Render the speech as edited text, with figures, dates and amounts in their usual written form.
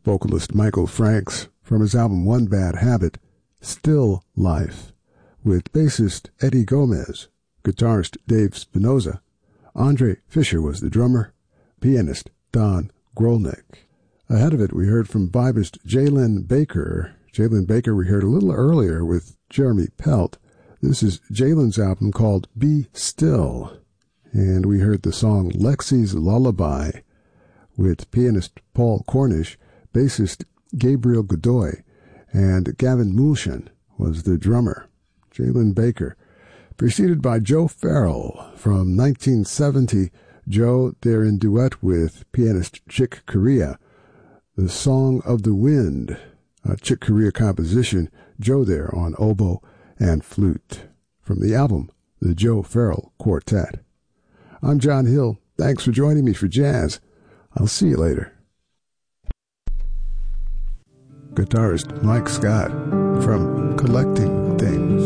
vocalist Michael Franks from his album One Bad Habit, Still Life, with bassist Eddie Gomez, guitarist Dave Spinoza. Andre Fisher was the drummer, pianist Don Grolnick. Ahead of it, we heard from vibist Jalen Baker. Jalen Baker we heard a little earlier with Jeremy Pelt. This is Jalen's album called Be Still. And we heard the song Lexi's Lullaby with pianist Paul Cornish, bassist Gabriel Godoy, and Gavin Moulshan was the drummer. Jalen Baker, preceded by Joe Farrell from 1970. Joe there in duet with pianist Chick Corea. The Song of the Wind, a Chick Corea composition. Joe there on oboe and flute. From the album, The Joe Farrell Quartet. I'm John Hill. Thanks for joining me for jazz. I'll see you later. Guitarist Mike Scott from Collecting